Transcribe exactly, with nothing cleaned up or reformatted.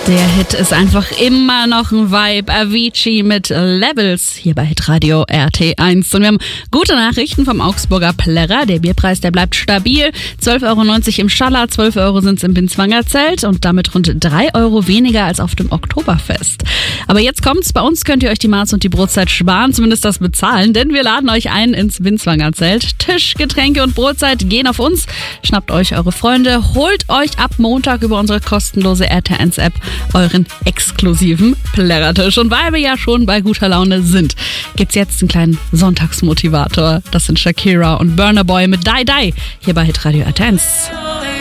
Der Hit ist einfach immer noch ein Vibe. Avicii mit Levels hier bei Hitradio R T eins. Und wir haben gute Nachrichten vom Augsburger Plärrer. Der Bierpreis, der bleibt stabil. zwölf Euro neunzig im Schaller, zwölf Euro sind es im Binswanger Zelt und damit rund drei Euro weniger als auf dem Oktoberfest. Aber jetzt kommt's, bei uns könnt ihr euch die Maß und die Brotzeit sparen, zumindest das bezahlen, denn wir laden euch ein ins Binswanger Zelt. Tisch, Getränke und Brotzeit gehen auf uns. Schnappt euch eure Freunde, holt euch ab Montag über unsere kostenlose R T eins App euren exklusiven Plärrertisch. Und weil wir ja schon bei guter Laune sind, gibt's jetzt einen kleinen Sonntagsmotivator. Das sind Shakira und Burna Boy mit Die Die hier bei Hitradio R T eins.